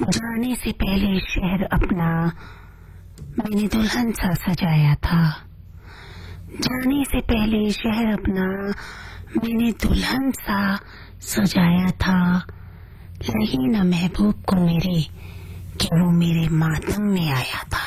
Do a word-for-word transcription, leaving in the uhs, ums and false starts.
जाने से पहले शहर अपना मैंने दुल्हन सा सजाया था। जाने से पहले शहर अपना मैंने दुल्हन सा सजाया था। लगी न महबूब को मेरे कि वो मेरे मातम में आया था।